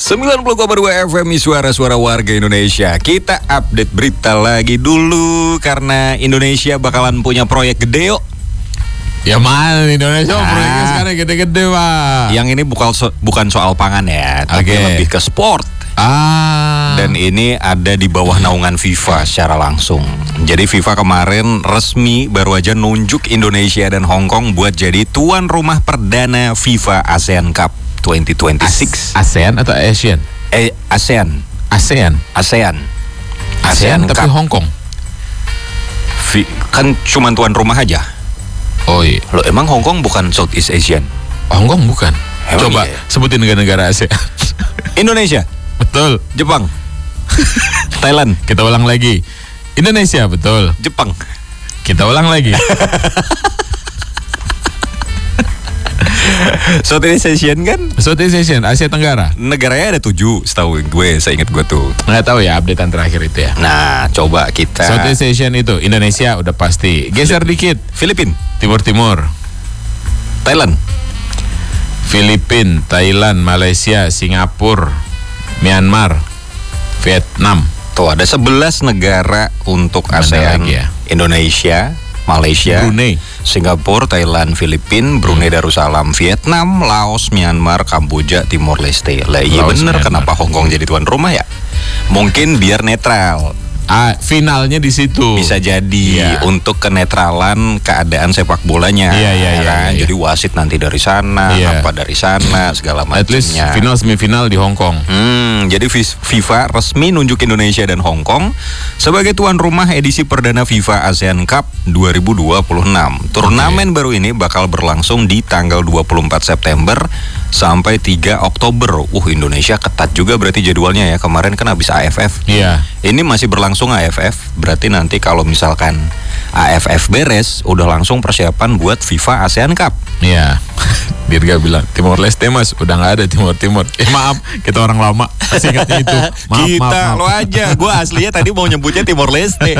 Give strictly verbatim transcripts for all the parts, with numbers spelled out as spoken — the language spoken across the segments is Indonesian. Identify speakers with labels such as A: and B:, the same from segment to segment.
A: sembilan puluh koma dua F M Suara-suara warga Indonesia. Kita update berita lagi dulu karena Indonesia bakalan punya proyek gede yuk.
B: Ya mana Indonesia
A: Nah.
B: proyeknya sekarang gede-gede Pak.
A: Yang ini bukan so- bukan soal pangan ya, tapi
B: Oke.
A: lebih ke sport.
B: Ah.
A: Dan ini ada di bawah naungan FIFA secara langsung. Jadi FIFA kemarin resmi baru aja nunjuk Indonesia dan Hong Kong buat jadi tuan rumah perdana FIFA ASEAN Cup dua ribu dua puluh enam.
B: As- ASEAN atau Asian?
A: Eh ASEAN,
B: ASEAN.
A: ASEAN,
B: ASEAN tapi
A: Cup.
B: Hong Kong.
A: Vi- kan cuma tuan rumah aja.
B: Oh iya.
A: Loh emang Hong Kong bukan Southeast Asian?
B: Hong Kong bukan.
A: Emang
B: Coba
A: iya?
B: sebutin negara-negara ASEAN.
A: Indonesia,
B: Betul.
A: Jepang, Thailand,
B: Kita ulang lagi. Indonesia betul.
A: Jepang.
B: Kita ulang lagi.
A: Southeast Asian kan
B: Southeast Asian, Asia Tenggara.
A: negaranya ada tujuh setahu gue, saya ingat gue tuh.
B: Nggak tahu ya updatean terakhir itu ya.
A: Nah, coba kita
B: Southeast Asian itu Indonesia udah pasti. Geser dikit.
A: Filipin,
B: Timur Timur.
A: Thailand,
B: Filipina, Thailand, Malaysia, Singapura, Myanmar, Vietnam.
A: tuh ada sebelas negara untuk
B: Mana
A: ASEAN.
B: lagi ya?
A: Indonesia, Malaysia,
B: Brunei.
A: Singapura, Thailand, Filipina, Brunei Darussalam, Vietnam, Laos, Myanmar, Kamboja, Timor Leste. Lah iya
B: Laos,
A: bener,
B: Myanmar.
A: kenapa Hong Kong jadi tuan rumah ya? Mungkin biar netral.
B: Ah, finalnya di situ.
A: Bisa jadi
B: Iya.
A: untuk kenetralan keadaan sepak bolanya.
B: Iya, iya,
A: ya
B: iya,
A: kan?
B: iya.
A: Jadi wasit nanti dari sana,
B: Iya.
A: apa dari sana, segala
B: At least
A: macamnya.
B: final semifinal di Hong Kong.
A: Hmm, jadi Fis- FIFA resmi nunjuk Indonesia dan Hong Kong sebagai tuan rumah edisi perdana FIFA ASEAN Cup dua ribu dua puluh enam. Turnamen baru ini bakal berlangsung di tanggal dua puluh empat September sampai tiga Oktober. Uh, Indonesia ketat juga berarti jadwalnya ya. Kemarin kan habis A F F.
B: Iya.
A: Ini masih berlangsung A F F. Berarti nanti kalau misalkan A F F beres, udah langsung persiapan buat FIFA ASEAN Cup.
B: Iya. Dirga bilang Timor Leste mas, udah nggak ada Timor Timor. Eh maaf, kita orang lama masih ingatnya itu. Maaf,
A: Kita
B: maaf, maaf.
A: lo aja. Gue aslinya tadi mau nyebutnya Timor Leste.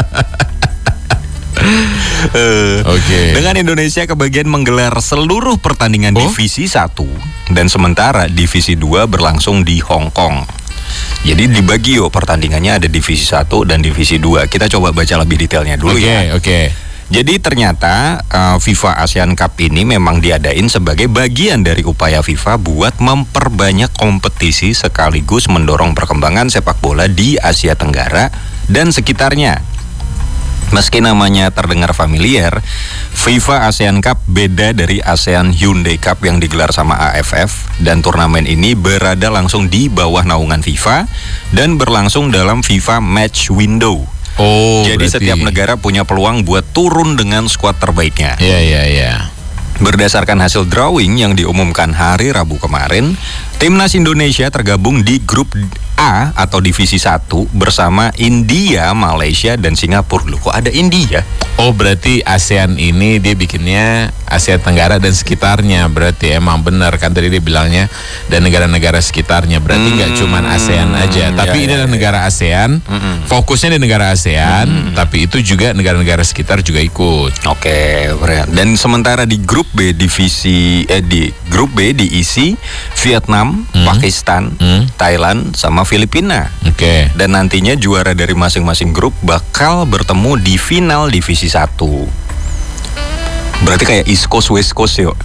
A: Eh,
B: Oke.
A: Dengan Indonesia kebagian menggelar seluruh pertandingan
B: Oh?
A: divisi satu dan sementara divisi dua berlangsung di Hong Kong. Jadi dibagi yuk pertandingannya, ada divisi satu dan divisi dua. Kita coba baca lebih detailnya dulu
B: Oke,
A: ya.
B: oke.
A: Jadi ternyata uh, FIFA ASEAN Cup ini memang diadain sebagai bagian dari upaya FIFA buat memperbanyak kompetisi sekaligus mendorong perkembangan sepak bola di Asia Tenggara dan sekitarnya. Meski namanya terdengar familiar, FIFA ASEAN Cup beda dari ASEAN Hyundai Cup yang digelar sama A F F, dan turnamen ini berada langsung di bawah naungan FIFA dan berlangsung dalam FIFA Match Window.
B: Oh,
A: Jadi
B: berarti-
A: setiap negara punya peluang buat turun dengan skuad terbaiknya.
B: Iya, iya, iya.
A: Berdasarkan hasil drawing yang diumumkan hari Rabu kemarin, Timnas Indonesia tergabung di grup A atau divisi satu bersama India, Malaysia, dan Singapura. Loh, kok ada India?
B: Oh, berarti ASEAN ini dia bikinnya Asia Tenggara dan sekitarnya. Berarti emang benar kan tadi dia bilangnya dan negara-negara sekitarnya. Berarti nggak
A: Hmm,
B: cuman ASEAN aja. Tapi
A: ya,
B: ini
A: ya,
B: adalah
A: ya.
B: negara ASEAN.
A: Mm-mm.
B: Fokusnya di negara ASEAN, tapi itu juga negara-negara sekitar juga ikut.
A: Oke, keren. Dan sementara di grup B divisi eh di grup B diisi Vietnam,
B: Hmm.
A: Pakistan,
B: Hmm.
A: Thailand, sama Filipina.
B: Oke.
A: Dan nantinya juara dari masing-masing grup bakal bertemu di final divisi satu. Berarti kayak East Coast West Coast yuk.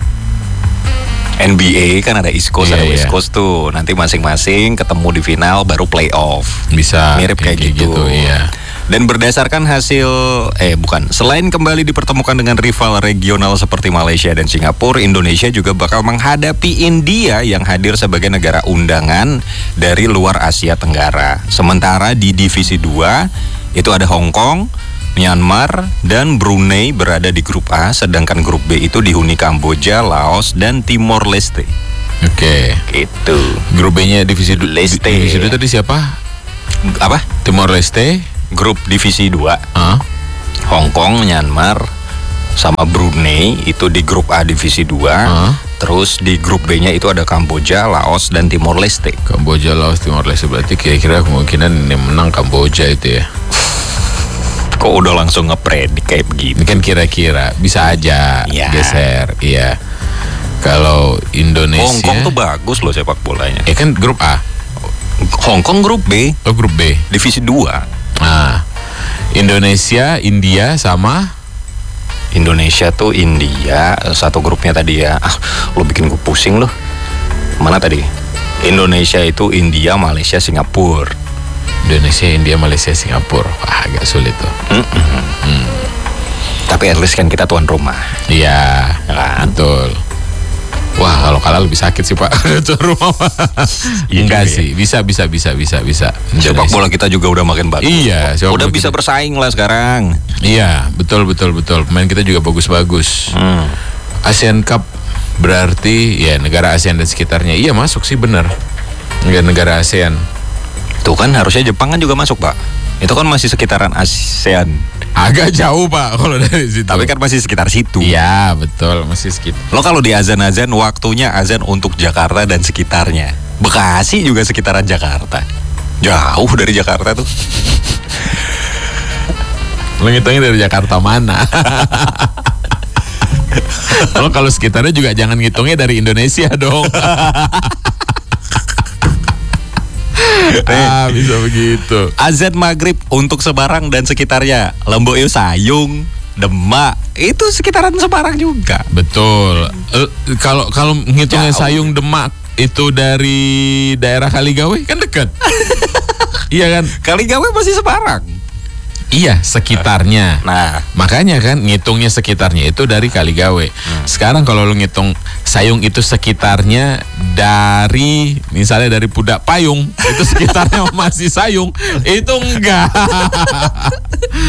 A: N B A kan ada East Coast,
B: Iya,
A: ada West
B: iya.
A: Coast tuh. Nanti masing-masing ketemu di final baru playoff.
B: Bisa
A: Mirip kayak, gitu.
B: iya.
A: Dan berdasarkan hasil eh bukan, selain kembali dipertemukan dengan rival regional seperti Malaysia dan Singapura, Indonesia juga bakal menghadapi India yang hadir sebagai negara undangan dari luar Asia Tenggara. Sementara di divisi dua itu ada Hong Kong, Myanmar, dan Brunei berada di grup A, sedangkan grup B itu dihuni Kamboja, Laos, dan Timor Leste.
B: Oke.
A: Gitu.
B: Grup B-nya divisi du-
A: Leste.
B: Divisi dua tadi siapa?
A: Apa?
B: Timor Leste.
A: Grup divisi dua.
B: Ah.
A: Hong Kong, Myanmar, sama Brunei itu di grup A divisi dua.
B: Ah.
A: Terus di grup B-nya itu ada Kamboja, Laos, dan Timor Leste.
B: Kamboja, Laos, Timor Leste, berarti kira-kira kemungkinan ini menang Kamboja itu ya.
A: Kok udah langsung ngepredik kayak begitu?
B: Ini kan kira-kira bisa aja
A: Iya.
B: geser, iya. Kalau Indonesia,
A: Hong Kong tuh bagus loh sepak bolanya.
B: ya kan grup A.
A: Hong Kong grup B,
B: Oh, grup B.
A: divisi dua.
B: Nah, Indonesia, India sama
A: Indonesia tuh India satu grupnya tadi ya. Ah, lo bikin gue pusing loh. Mana tadi? Indonesia itu India, Malaysia, Singapura.
B: Indonesia, India, Malaysia, Singapura. Wah, agak sulit tuh.
A: Mm-mm.
B: Hmm.
A: Tapi at least kan kita tuan rumah.
B: Iya,
A: Ya kan?
B: betul. Wah, kalau kalah lebih sakit sih Pak. Tuan rumah.
A: Iya
B: Enggak
A: juga ya.
B: sih, bisa, bisa, bisa, bisa, bisa.
A: Sepak
B: Indonesia.
A: bola kita juga udah makin bagus.
B: Iya, sepak
A: Udah
B: bola
A: bisa
B: kita-
A: bersaing lah sekarang.
B: Iya, betul, betul, betul. Pemain kita juga bagus-bagus.
A: Hmm.
B: Asian Cup berarti ya negara ASEAN dan sekitarnya. Iya masuk sih benar. Negara-negara ASEAN.
A: Tuh kan harusnya Jepang kan juga masuk Pak. Itu kan masih sekitaran ASEAN.
B: Agak jauh Pak kalau dari situ.
A: Tapi kan masih sekitar situ.
B: Iya betul masih sekitar.
A: Lo kalau di azan-azan waktunya azan untuk Jakarta dan sekitarnya. Bekasi juga sekitaran Jakarta. Jauh dari Jakarta tuh.
B: Lo ngitungnya dari Jakarta mana? Lo kalau sekitarnya juga jangan ngitungnya dari Indonesia dong. Ah bisa begitu.
A: Azan maghrib untuk Semarang dan sekitarnya. Lemboyo Sayung, Demak, itu sekitaran Semarang juga.
B: Betul. Eh, Kalau kalau ngitungnya
A: Jauh.
B: Sayung Demak itu dari daerah Kaligawe kan dekat. Iya kan?
A: Kaligawe masih Semarang.
B: Iya sekitarnya.
A: Nah,
B: Makanya kan ngitungnya sekitarnya itu dari Kaligawe. Sekarang kalau lu ngitung Sayung itu sekitarnya dari misalnya dari Pudak Payung itu sekitarnya masih Sayung itu enggak.